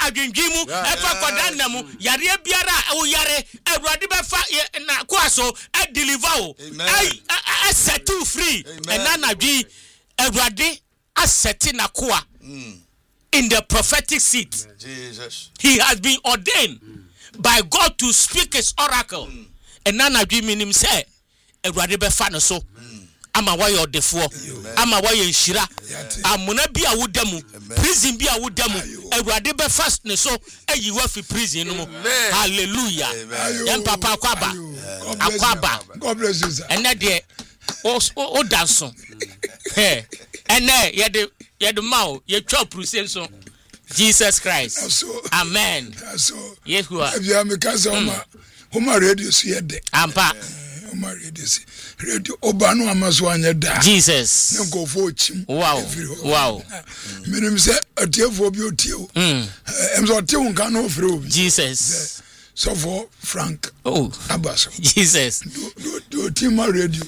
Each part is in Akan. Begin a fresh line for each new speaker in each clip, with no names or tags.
adwendwimu efa kodan na mu yare biara o yare awurade befa na kwaso e deliver o I set you free and anadwi awurade aseti na kwa in the prophetic seat.
Jesus.
He has been ordained by God to speak his oracle. And anadwi minim say awurade befa no so ama wayo defo ama wayo nshira amuna bi a wodamu prison bi a wodamu awurade be fast ne so ayi wa fi prison no. Hallelujah. Yan papa akwaba
God bless you, sir.
ene de o danso ene yede mawo ye twa prusel so Jesus Christ. Amen.
So
Yehua
ebia me ka se homa radio so yede
ampa
homa radio obanu amaso anya da
Jesus
nkofo ochim.
Wow
Minim se atiefo bi otiew emso otiew nka no ofre obi
Jesus
so for Frank Abaso
Jesus
do team radio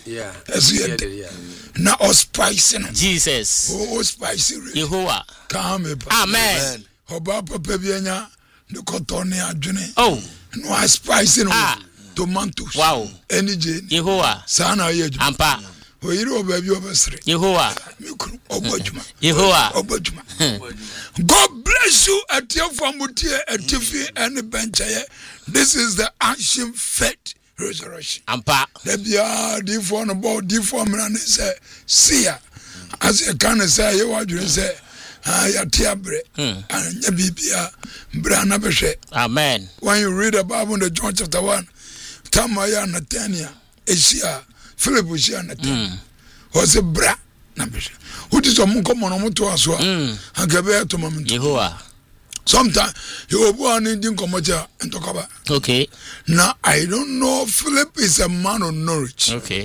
na spice no
Jesus
spice
Yehovah
come
amen
oba papa bi anya de kotone adwene no spice no tomatoes any jane
Yehovah
sana yeju
ampa
oyiri oba bi obesre
Yehovah
obajuma
Yehovah
obajuma. God bless you at your famutie atifi and benchaye. This is the ancient faith resurrection
ampa
the bia di for no bo di for me na say see as you can say you wadwin say ya tiabre anya bibia bra na behwe.
Amen.
When you read the Bible in the John chapter 1 Tamaya Nathania Asia Philip Asia Nathania was a bra na behwe what is some come on to us agabe to moment
Yehovah
sometimes you go on in komoja and talk about
okay
now I don't know Philip is a man of knowledge
okay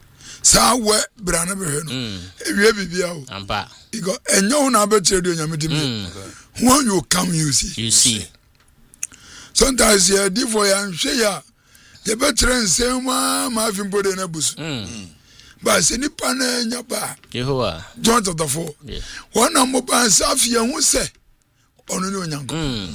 sa we bra na behwe no ewie bibia o
ampa
because enyo na betre do nyame timi when you come you see sometimes you dey for yan hwe ya the betre nsem ma fi mbode na busu but se nipa na nya ba
Yehovah
John chapter 4 one am ba safi ya hu se onu ni onyanko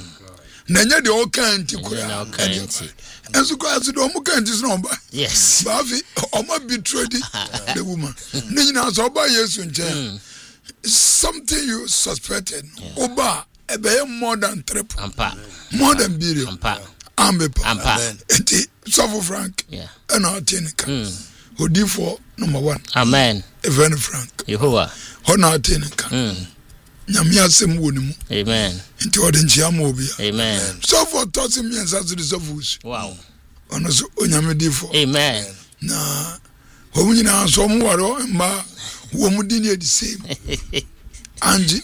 na nya de o kan ti kura enso ko aso do mo kan ti so ba
yes
ba fi o ma betrayed the woman ni nyina so ba Yesu nche something you suspected oba ebe more than triple
ampa
more than billion
ampa
ampa enti so for Frank and our tenica odi for number 1
amen
even Frank
Yehovah
hona tenica nyame asem wonimu
amen
enti odi nchia ma obi
amen
so for toss me and so the fools
wow
ono so onyame di for
amen
na wo nyina so mo waro mba wo mu di ne the same Angie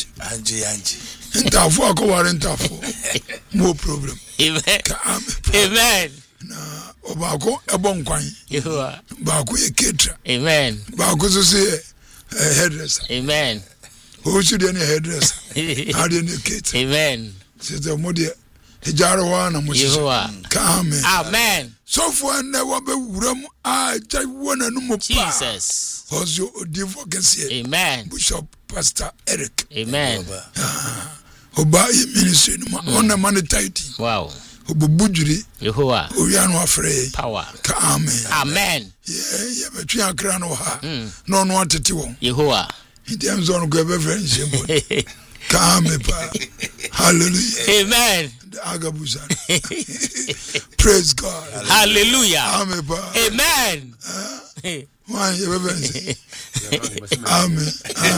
ntafo akoware ntafo no problem
amen
na obako ebon kwan
Yehovah
baako ye ketra
amen
baako so say hairdresser
amen
who should any hairdresser how do you ketra
amen
say the modi ejaro wa na mo
Yehovah amen
so for never be wuram a jai wona no mo pa
Jesus
also odivo kese
amen
Bishop Pastor Eric
amen
oba ministry no ona man tight
wow
obubujuri
Yehovah
owiano afre
power
amen yeah betwe akra no ha no no atete won
Yehovah
idem zone go be friend simple come pa hallelujah
amen
agabusa praise God
hallelujah
amen pa
amen
why you be amen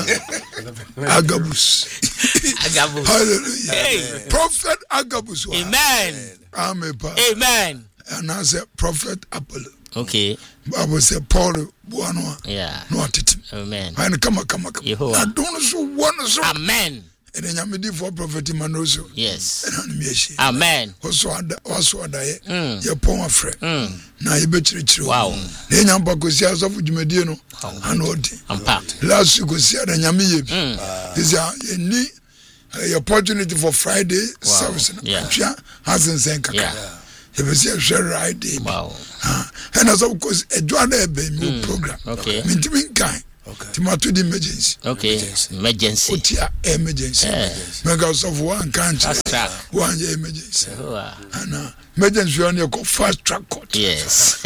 Agabus hallelujah prophet Agabus amen pa
amen
and I said prophet Apollo
okay
Bible said Paul buano no atete
amen
and come
I
don't so one so
amen
and then you for prophet Manoso
yes
and
amen
also ada ye pon afre na ye betirichiro
wow
na nyamba ko sia so fudumedie no anodi
ampa
last go sia da nyame ye bi is any opportunity for Friday service
yeah
hasn't sen kaka ye be sia Friday
wow
and as of course e do na e be mi program
okay
mintimi kan Tomato the emergency.
Okay. Emergency.
Otia emergency. Mega of one country. One emergency. And emergency on your fast track court.
Yes.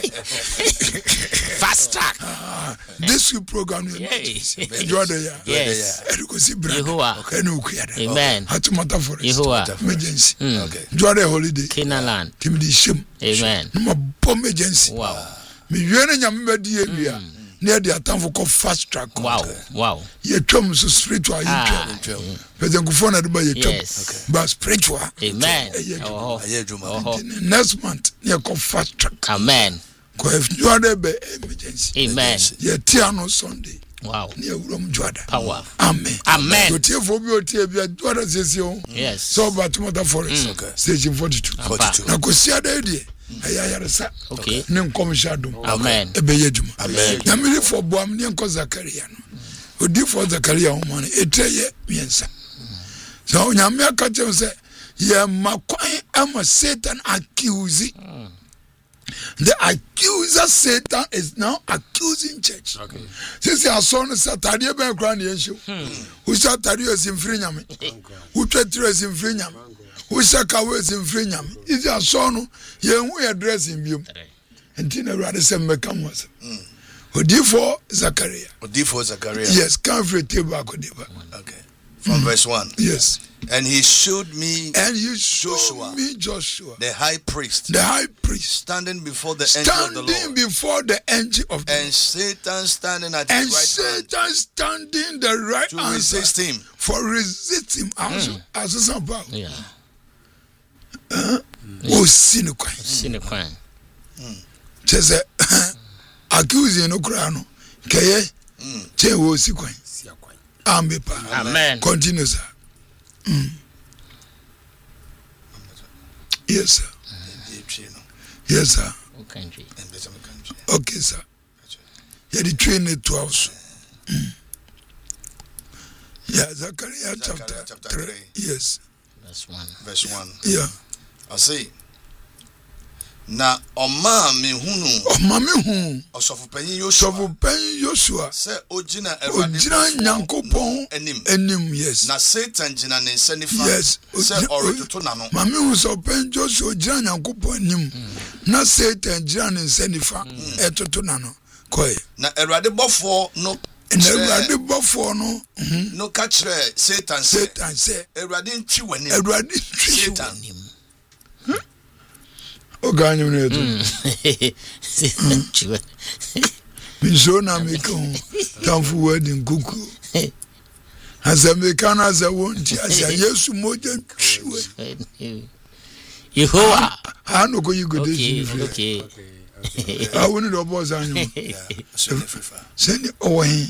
Fast track.
This you program. Yes.
Amen.
Hatumata forest. Emergency.
Okay.
Jordan holiday.
Canaanland.
Timidi shim.
Amen.
No emergency.
Wow.
Me yene nyame di ewia. Near the time for fast track.
Wow.
You come so spiritual. But then go for another by but spiritual.
Amen.
Next month, you come fast track.
Amen.
Because if you are there by emergency.
Amen.
You Tiano Sunday.
Wow.
Near Rome Jordan.
Power.
Amen.
Amen.
You tear for you, Jordan says you.
Yes.
So about Tomato Forest. Station 42. Now go see the idea.
Okay.
Nim come shadow.
Amen.
Ebeyedum.
Amen.
Namiri for boam ne nko Zakaria no. Odi for Zakaria ho man eteye miensa. So nyame aka tell say ye makwan am Satan accuse. The accuser Satan is now accusing church. Okay. Since your son Saturday be kra na yenhwe. Who Saturday is in free nyame. Who Petro is in free nyame. Who Saka is in free nyame. Is your son ye hu addressing biom. Entina rather say mekam was. Odi for Zakaria. Yes, can free table akodiba.
Okay. From verse 1.
Yes.
And he showed me
Joshua,
the high priest, standing before the angel of the Lord. And Satan standing at his right hand.
Standing the right
to resist him.
For resist him. As about.
Yeah.
Oh, Sinukwan. Just accusing Ukrano. Kaye. Che wo sikwan.
Amen.
Continue, sir. Yes, sir. Yes, sir. Okay, sir. Yeah, the train it 12. Yeah, Zechariah chapter 3. Yes.
Verse 1.
Yeah.
I see. Na oma me hunu osofupanyin
Joshua
se ogina
Nyankopon enim yes
na Satan gina ne nsa nifa
yes
se oretoto na no
mame hu sopen Joshua gina Nyankopon enim na Satan gina ne nsa nifa etoto na no koi
na Awurade bofo no no ka kire Satan se Awurade ntwi wani Satan
Oganyo neto. Mishona meko tamfu wedding kuku. Asa mekana asa wonti asa Yesu moja chiwe.
Yehowa.
Hano ko yigode.
Okay.
I woni do boss anyo. Send owen.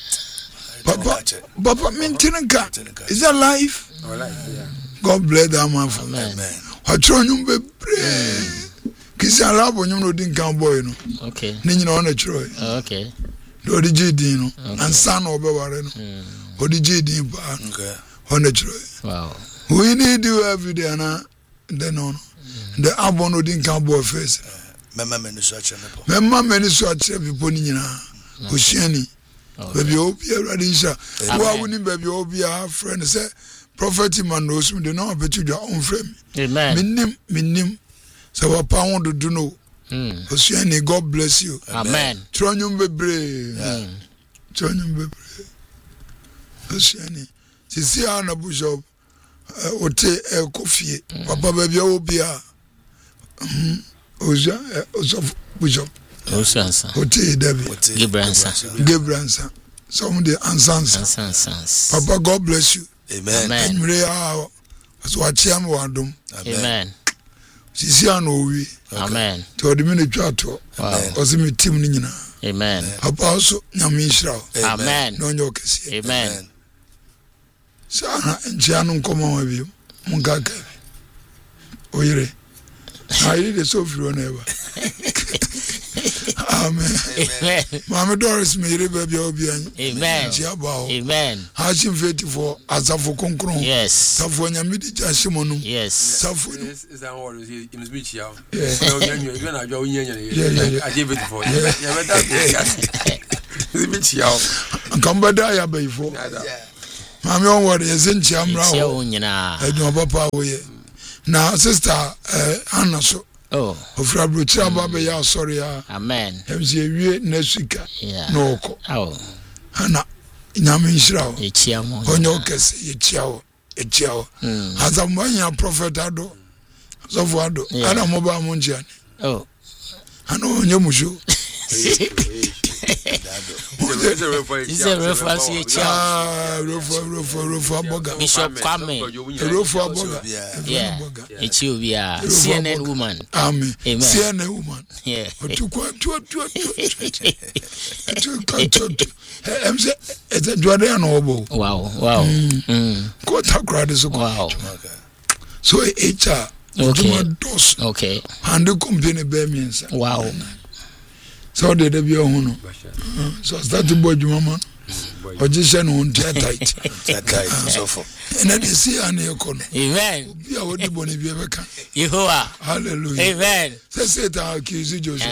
Papa mintinka. Is that life? God bless that man for me.
Amen.
Atronum bebre. Kisi alabo nyum no din kan boy no.
Okay.
Ni nyina ona chiro.
Okay.
Do di jidin no. Ansa na obeware no. Odi jidin ba.
Okay.
Ona chiro.
Wow.
We need you every day na then on. The abo no din kan boy face.
Mema meni so ache me po.
Mema meni so ache pipo ni nyina. Ohiani. Baby obi awrade nsha. Wa woni baby obi a friend say prophet man knows me the no betu dwa on frame.
Amen.
Minim. So what pound do know? Osuani, God bless you.
Amen.
Tronyum bebre. Tronyum bebre. Osuani. Sisi ana bishop ote coffee. Papa baby obia. Oja bishop.
Osansa.
Ote David. Gebransa. Some the ansans. Papa, God bless you.
Amen.
Amen.
So I am wadum.
Amen.
Sisi ano wi.
Amen.
To the minute chato. Osi mi team ni nyina.
Amen.
Papa also nyame nhyira.
Amen.
No nyo kesi.
Amen.
Sana njianu nkoma wa bi. Mungaka. Oyire. I did so free never. Amen. Mama Doris me baby obian.
Amen. Amen.
Hashim feti for azafo konkron.
Yes.
Safo nyame di jashimonu.
Yes.
Safo
is that what is in the speech here?
Yeah.
I gave it for. Yeah, Michio.
Kambada ya before. Mami on what is in Chamra. And papa we. Now sister Anna so.
Oh.
Ofra brucha baba ya sorry ya.
Amen.
Emse wie next week. No ko.
Oh.
Ana nyame nshira wo.
Echia mo.
Onyo kese echia wo. Azamanya prophet ado. Sofu ado. Ana moba munjiani.
Oh.
Ana onye musho.
It's a reference Bishop Kwame. Yeah. It's you, yeah. CNN woman.
Amen. CNN woman.
Yeah. Wow. Wow.
So HR.
Okay.
And the company bear me.
Wow.
So they be on. So start to boy mama. Position on tight.
So for.
And then see an econo.
Amen.
Be a woody bonny be ever can.
Yehovah.
Hallelujah.
Amen.
Say it accuse you, Joseph.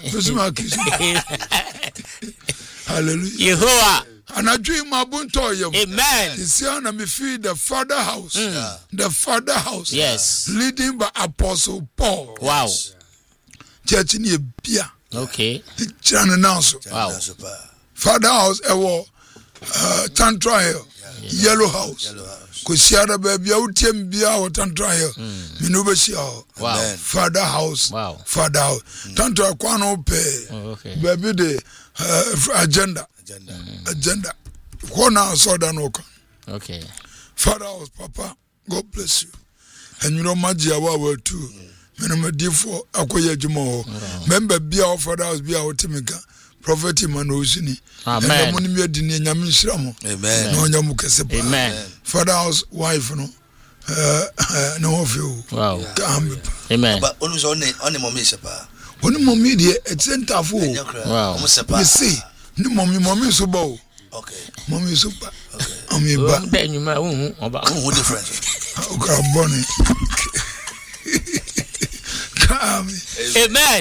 Hallelujah.
Yehovah.
And I dream my buntoyum.
Amen.
You see, and me feel the Father house. The Father house.
Yes.
Leading by Apostle Paul.
Wow.
Church in Bia.
Okay.
Wow. Father house, Tantra Hill. Yellow house. Kusiara baby, I would tell Bia or Tantra Hill. Minubashia.
Wow.
Father house.
Wow.
Father house. Tantra Kwano pay.
Okay.
Baby, the agenda. One hour saw that no.
Okay.
Father house, Papa. God bless you. And you know, Magia were too. Minimum D4 Akoya Jumo. Member be our father house, be our Timika. Prophet Manusini.
Amen.
And the money made in Yamishramo.
Amen.
No Yamukasepa.
Amen.
Father house, wife, no. No of you.
Wow. Amen.
But always on the mommy sepa.
When mommy, it's in Tafu.
Wow.
You see, no mommy so bow.
Okay.
Mommy super.
Okay.
I mean, but
then you might
what difference?
Okay, Bonnie.
Amen.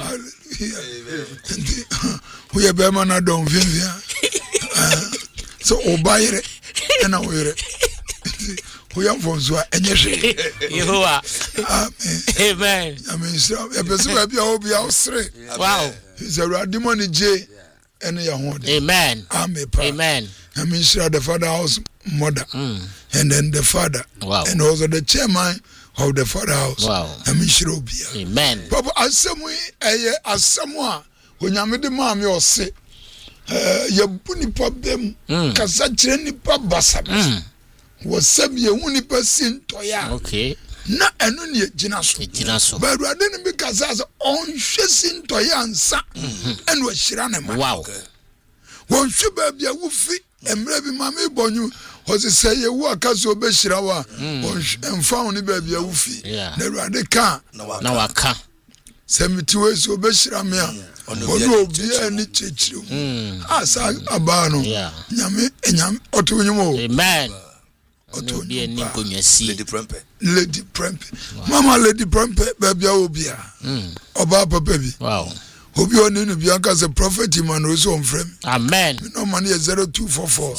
We are Bemana don't feel. So, Obayre and away. We are from Zua and
Yehovah. Amen.
I mean, so a person will be all be out straight.
Wow.
He's a Radimoni J. And
Amen.
Amen. I mean, sure, the father house mother, and then the father,
wow,
and also the chairman of the father house.
Wow.
I mean, sure,
amen.
Papa, as someone, when you made the mommy or say, your bunny problem, Casacheni Pabasam was some your only person toya.
Okay.
Na enu ni Jinaso. But I didn't because as on chasing Toyansa and was Shiranema.
Wow.
One should be a woofy and maybe Mammy Bonu was a say a work as a Beshirawa and found a baby a woofy.
Yeah.
Never had a car.
No, I can't.
72 years of Beshiramia. Or no, be any church. As I abano.
Yeah.
Yame and Yam Otuimo.
Amen.
Lady Prempe.
Lady Prempe. Mama Lady Prempe, baby, Obia. Oba baby.
Wow.
Obi on Bianca as a prophet, man, also on frame.
Amen.
No money is 0244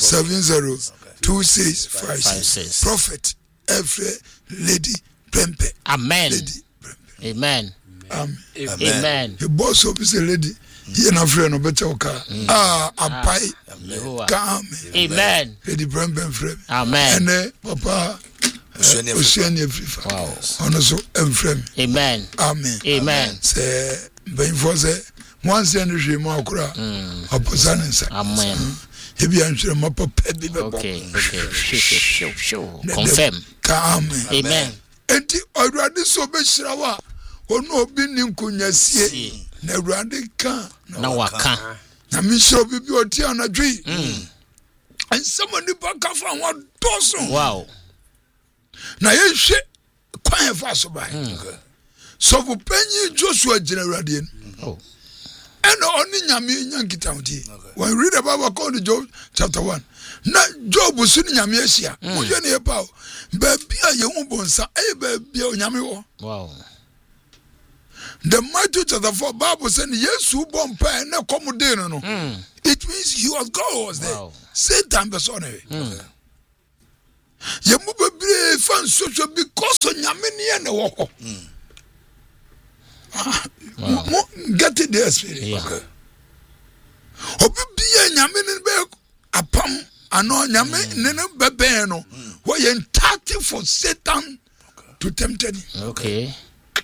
702656. Prophet, every Lady Prempe.
Amen.
Lady
Prempe. Amen.
Amen. The boss of is a lady. He and a friend of better Apai. Amen. Lady Prempe frame.
Amen.
And Papa. Oceania FIFA.
Wow.
Also, frame.
Amen.
Amen.
Amen.
Say, Ben Fose, once and she makura, Oposansa.
Amen.
If you answer my papa,
okay. Show. Confirm. Amen.
And I'd rather so be Shrawa, or no being Kunyasie, never can.
No, I can't.
I mean, so be your Tiana tree. And someone the back of one person.
Wow.
Now you shit quiet fast by. So for Penny Joshua Generadian.
Oh.
And only Yami Yankee County. When we read about according to Job chapter 1. Not Job was soon Yamiesia. Mujani about Baby, you won't bonsa, a baby, Yami.
Wow.
The Matthew chapter 4 Bible said yes you born pa na come dey no. It means he was God was there. Satan be so anyway. Ye mu bebre fan social because onyame ne na wo ho. Get it there spirit. Okay. Obi bia nyame ne be apam ano nyame ne ne bebe no. Wo ye ntati for Satan to tempt him.
Okay.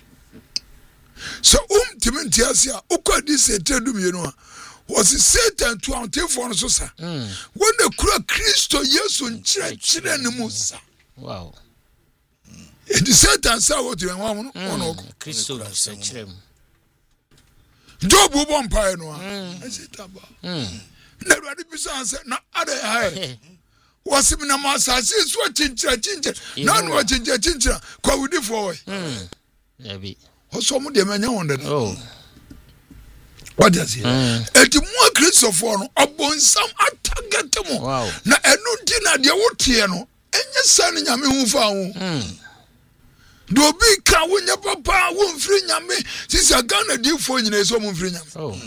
So Timothy's ukwa di Satan do me no was Satan to antifon so sa. When the Christo Yesu nchire ne mu sa.
Wow.
The Satan say what you want no
Christo nchire mu.
Job bo mpa no a. Satan ba. Na radi bisa say na ade hai. Was him na masa so chinchira. Na no chinchira kwa wudi for.
Yabi.
Also mu de manya wonder.
Oh.
What does he? Et mo Christopher no obonsam atagete mo.
Wow.
Na enu di na de wotie no enye san nyame hu fa ho. Do bi ka wonya papa wo mfiri nyame sisi Ghana di fo nyina so mo mfiri nyame.
Oh.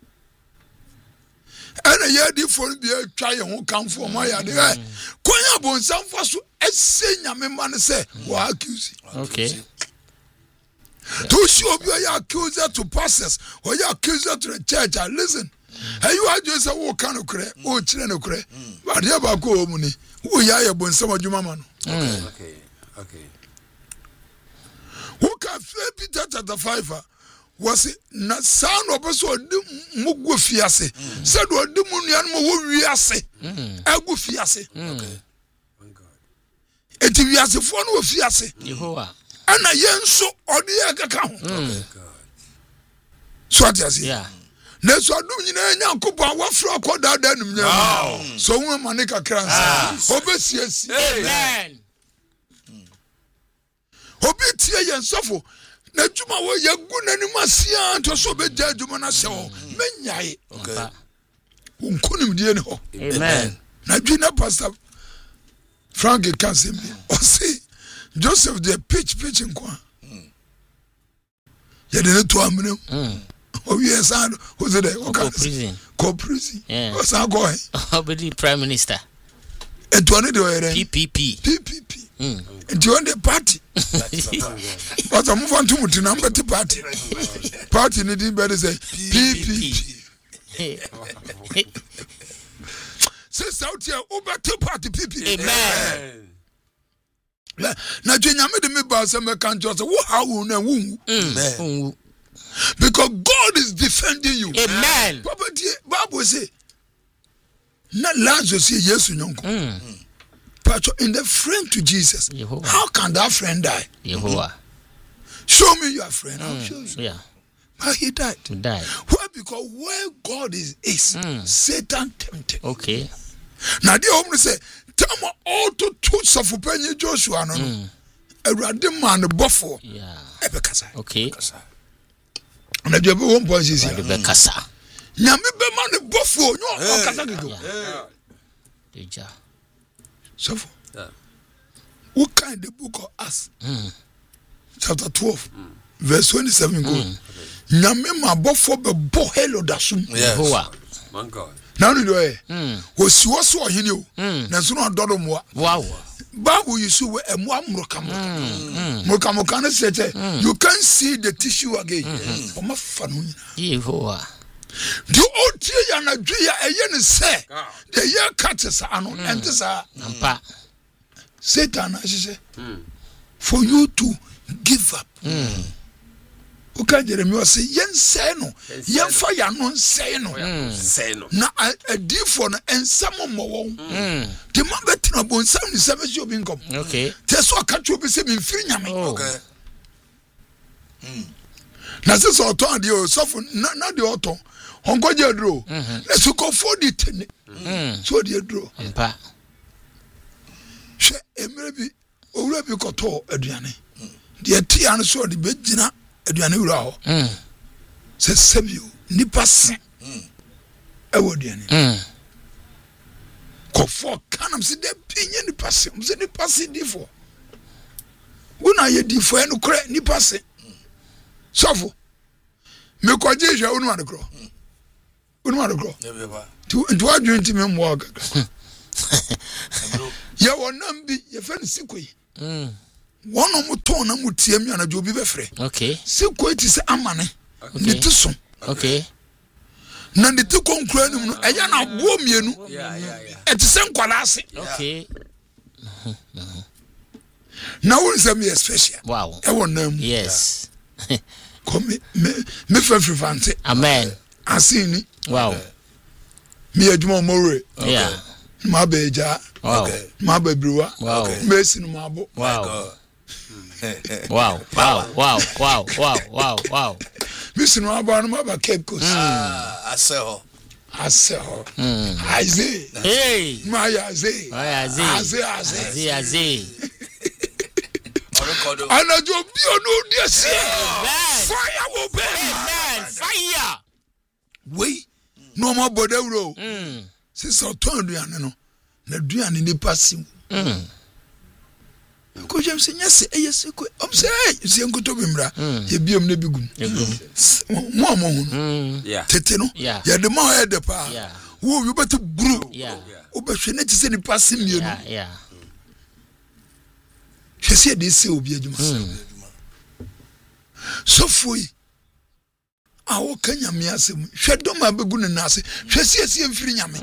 Ana ye di fo bi atwa ye ho kanfo mo ya de. Konya bonsam fa so ese nyame man se wa accuse.
Okay.
To show you are accuser to pastors or you are accuser to the church. And listen, and you are just a walk on a cray, or children of cray. But you have a go money. Who are born some of your mamma?
Okay.
Who can Peter chapter 5 was it not sound of us or Mugu Fiase? Said what the Munian Mu Fiase. Agu Fiase. It is a phone of Fiase.
Jehovah.
And I so or the account. So what does he?
Yeah.
Next one, you know, Kupa, what flock or that, so Manica Crans. Obesious.
Amen.
Obetia and Sofo. Najuma wa ya guna ni masia to so be judgment na se ho menyai.
Okay.
Unkunim die ne ho.
Amen.
Na dwina pastor Frank Kansim o say Joseph the pitch nkwa. Ya de to amene. O yes and who's there?
Prison.
Ko prison.
Yeah.
O sa go.
Obedi prime minister.
Etuane de oyere.
PPP.
And you want the party? But I'm moving to the number to party. Party needing better say PPP. Says out here over to party PPP.
Amen.
Now, Jenya made me boss and can just how woo. Because God is defending you.
Amen.
Papa, Bible say, not Lazarus say yes or no. In the friend to Jesus, Jehovah. How can that friend die?
Jehovah.
Show me your friend. I'll show you.
Yeah.
But he died. Why? Because where God is Satan tempted.
Okay.
Now the woman say, tell me all to touch of Penny Joshua. No, a random man buffalo.
Yeah.
Okay. And I do 1 point is here.
Bekasa.
Nyame be man buffalo. No,
Deja.
So, what kind of the book of Acts? Chapter 12, verse 27 go. Nyame ma bofo be bo hello dasum.
Jehovah.
My God.
Now you know, was you also a hino? Naso no dodo mo.
Wow.
Bible you see where mo amrokamo. Mokamo can say you can't see the tissue again. Oma fanu.
Jehovah.
The old tea and a dria a yen say the year catches ano and this are Satan say for you to give up. Okay, Jeremiah say yen say no yen fire no say no na a different and some more the man better bon 77 job income.
Okay,
that's what catch you be say me free nyame.
Okay.
Na se so to ade o so na de oto onko je dro na so ko for the ten so de dro
mpa
she emre bi owura bi ko to aduane de ti an so de begina aduane wura ho se sabio nipa se e wo aduane ko for kanam se de pinye nipa se mo se nipa se di for una ye di for enu kre nipa se sofo me kwaje hwe unu adekro to adwenti me mo aga ya wonam bi ye fe sikoi wono mo ton na mutie mi anajo obi be frɛ
okay
sikoi ti se amane ne to so
okay
na ne to konkura nim no eya na bo mienu eti se nkwala ase
okay
na won se me special
wow
e wonam
yes
come me fante
amen
asini
wow
me adwuma more
yeah
ma beja
wow
ma bebriwa
wow
me sinu ma bo
wow wow
me sinu aba no ma ba Cape Coast
aseho
Aze
hey
ma ya aze anajo bi onu dia se fire will burn
amen fire
we no more bodawro sister ton duane no na duane ni passive ko jem se nyase eyese ko om se se nkoto bimra ye biom na bigum mo hu tete no ya de mo he de pa wo you better bru obehwe na ti se ni passive mienu hwese de se obi adwuma so foi awo kanya me asem hwedo ma begu ne nase hwese esi mfiri nyame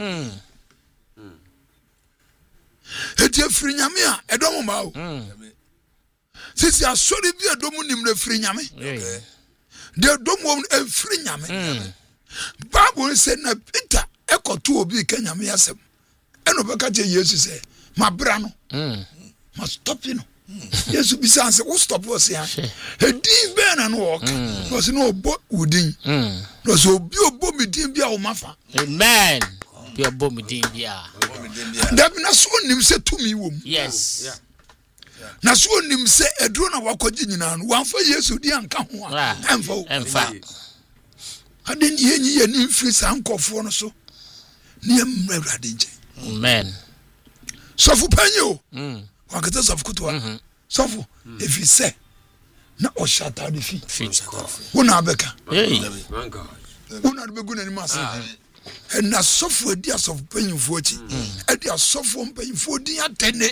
eti afiri nyame a edomo ma o sisi asori bi edomo nim na afiri nyame de edomo afiri nyame Bible say na Peter ekoto obi kanya me asem eno beka che Yesu say mabra no ma stop you know Yesu bisa say wo stop us ya edi be na no work because no obo udin because obi obo midin bia o mafa
amen bi obo midin bia
da bi na so nim se tumi wom
yes
na so nim se eduro na wakogi nyina no wanfa Yesu di anka ho a
emfa
aden yenyi ni mfiri sankofo no so ne amrade nje
amen
sofu panyo wakata sofu kutwa sofu if you say na o shata de fi wona abeka wona de begu na ni masa na sofu edi asofu panyimfo achi edi asofu panyimfo din atene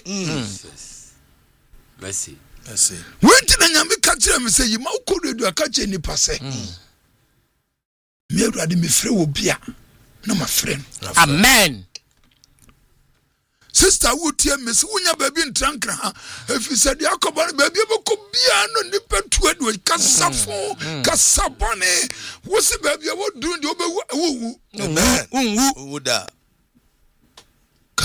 mercy
wenti na nyame ka kire me say yima ukodu aka che ni pase me awurade me frɛ wo bia na ma frɛ
amen
sister wotie me se wonya baabi ntrankra ha efi se de akoba baabi beko bia no ni petu adu kasafo kasabone wo se baabi wo dun de obewu
amen unwu da